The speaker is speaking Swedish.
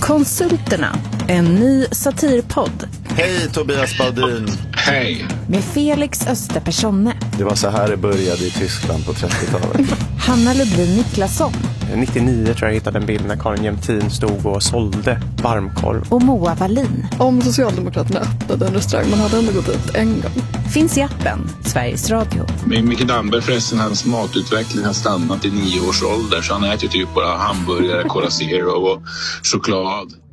Konsulterna, en ny satirpodd. Hej Tobias Baudin. Hej. Med Felix Österpersonne. Det var så här det började i Tyskland på 30-talet. Hanna Ludvig Niklasson. 99 tror jag hittade en bild när Karin Jämtin stod och sålde varmkorv. Och Moa Wallin. Om Socialdemokraterna öppnade en restaurang, man hade ändå gått ut en gång. Finns i appen Sveriges Radio. Micke Damberg förresten, hans matutveckling har stannat i 9 års ålder. Så han äter typ bara hamburgare, Cola Zero och choklad.